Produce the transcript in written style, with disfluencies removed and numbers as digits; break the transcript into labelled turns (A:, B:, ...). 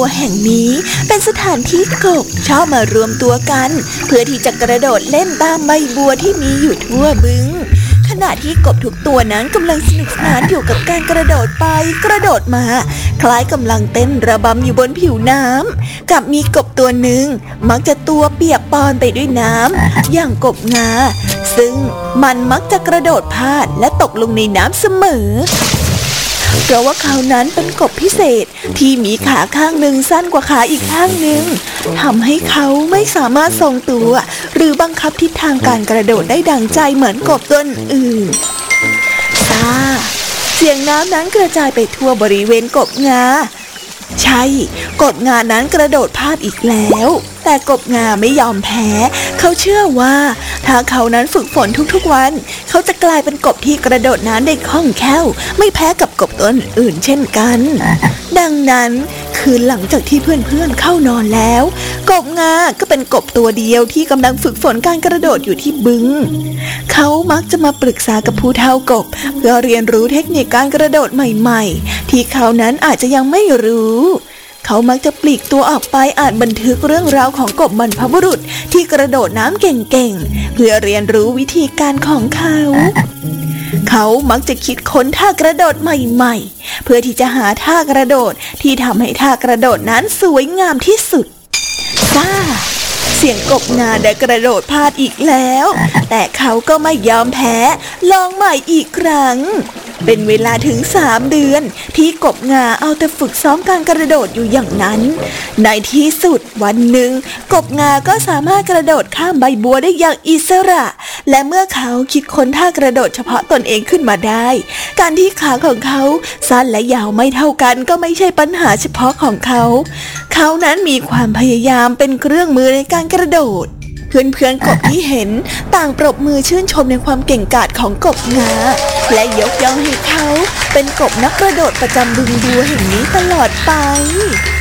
A: แห่งนี้เป็นสถานที่กบชอบมารวมตัวกันเพื่อที่จะกระโดดเล่นตามใบบัวที่มีอยู่ทั่วบึงขณะที่กบทุกตัวนั้นกำลังสนุกสนานอยู่กับการกระโดดไปกระโดดมาคล้ายกำลังเต้นระบำอยู่บนผิวน้ำกับมีกบตัวหนึ่งมักจะตัวเปียกปอนไปด้วยน้ำอย่างกบงาซึ่งมันมักจะกระโดดพลาดและตกลงในน้ำเสมอเพราะว่าเขานั้นเป็นกบพิเศษที่มีขาข้างหนึ่งสั้นกว่าขาอีกข้างหนึ่งทำให้เขาไม่สามารถทรงตัวหรือบังคับทิศทางการกระโดดได้ดังใจเหมือนกบตัวอื่นซ่าเสียงน้ำนั้นกระจายไปทั่วบริเวณกบงาใช่กบงานั้นกระโดดพลาดอีกแล้วแต่กบงาไม่ยอมแพ้เขาเชื่อว่าถ้าเขานั้นฝึกฝนทุกๆวันเขาจะกลายเป็นกบที่กระโดดน้ำได้คล่องแคล่วไม่แพ้กับกบตัวอื่นเช่นกันดังนั้นคืนหลังจากที่เพื่อนๆเข้านอนแล้วกบงาก็เป็นกบตัวเดียวที่กำลังฝึกฝนการกระโดดอยู่ที่บึงเขามักจะมาปรึกษากับผู้เฒ่ากบเพื่อเรียนรู้เทคนิคการกระโดดใหม่ๆที่เขานั้นอาจจะยังไม่รู้เขามักจะปลีกตัวออกไปอ่านบันทึกเรื่องราวของกบบรรพบุรุษที่กระโดดน้ำเก่งๆเพื่อเรียนรู้วิธีการของเขามักจะคิดค้นท่ากระโดดใหม่ๆเพื่อที่จะหาท่ากระโดดที่ทำให้ท่ากระโดดนั้นสวยงามที่สุดซ่าเสียงกบงาได้กระโดดพลาดอีกแล้วแต่เขาก็ไม่ยอมแพ้ลองใหม่อีกครั้งเป็นเวลาถึง3 เดือนที่กบงาเอาแต่ฝึกซ้อมการกระโดดอยู่อย่างนั้นในที่สุดวันหนึ่งกบงาก็สามารถกระโดดข้ามใบบัวได้อย่างอิสระและเมื่อเขาคิดค้นท่ากระโดดเฉพาะตนเองขึ้นมาได้การที่ขาของเขาสั้นและยาวไม่เท่ากันก็ไม่ใช่ปัญหาเฉพาะของเขานั้นมีความพยายามเป็นเครื่องมือในการกระโดดเพื่อนๆกบที่เห็นต่างปรบมือชื่นชมในความเก่งกาจของกบงาและยกย่องให้เขาเป็นกบนักกระโดดประจำบึงบัวแห่งนี้ตลอดไป